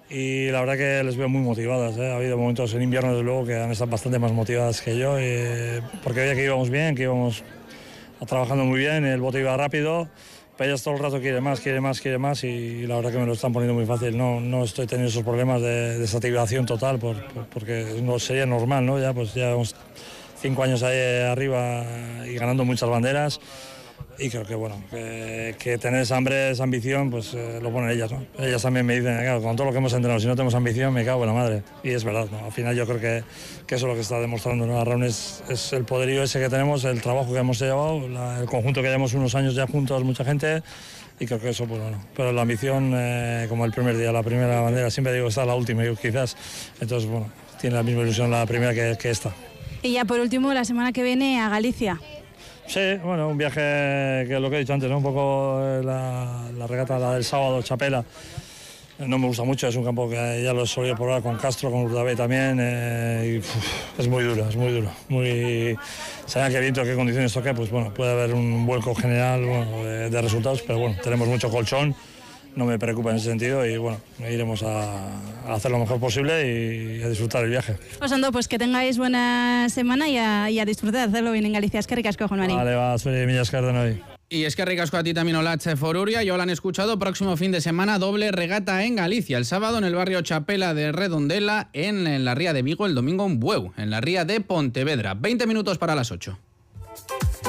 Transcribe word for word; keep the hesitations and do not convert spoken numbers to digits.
y la verdad que les veo muy motivadas, ¿eh? Ha habido momentos en invierno, desde luego, que han estado bastante más motivadas que yo, eh, porque veía que íbamos bien, que íbamos trabajando muy bien, el bote iba rápido, pero ellas todo el rato quieren más, quieren más, quieren más, y la verdad que me lo están poniendo muy fácil. No, no estoy teniendo esos problemas de desactivación total, por, por, porque no sería normal, ¿no? Ya pues ya llevamos cinco años ahí arriba y ganando muchas banderas. Y creo que bueno, que, que tener esa hambre, esa ambición, pues eh, lo ponen ellas, ¿no? Ellas también me dicen, claro, con todo lo que hemos entrenado, si no tenemos ambición, me cago en la madre. Y es verdad, ¿no? Al final yo creo que, que eso es lo que está demostrando, ¿no? Arraun es, es el poderío ese que tenemos, el trabajo que hemos llevado, la, el conjunto que llevamos unos años ya juntos, mucha gente, y creo que eso, pues bueno. Pero la ambición, eh, como el primer día, la primera bandera, siempre digo que está la última, yo, quizás. Entonces, bueno, tiene la misma ilusión la primera que, que esta. Y ya por último, la semana que viene a Galicia. Sí, bueno, un viaje que lo que he dicho antes, ¿no? Un poco la, la regata la del sábado, Chapela. No me gusta mucho, es un campo que ya lo he solido probar con Castro, con Urdabé también. Eh, y, uf, es muy duro, es muy duro. Muy, saben qué viento, qué condiciones toque, pues bueno, puede haber un vuelco general bueno, de, de resultados, pero bueno, tenemos mucho colchón. No me preocupa en ese sentido y bueno, iremos a, a hacer lo mejor posible y a disfrutar el viaje. Osando, pues que tengáis buena semana y a, y a disfrutar de hacerlo bien en Galicia. Es que ricasco, Juan Marín. Vale, va, soy Millas Cardenoi. Y es que ricasco a ti también, Olatxe Foruria. Ya lo han escuchado, próximo fin de semana doble regata en Galicia. El sábado en el barrio Chapela de Redondela, en, en la ría de Vigo, el domingo en Bueu, en la ría de Pontevedra. veinte minutos para las ocho.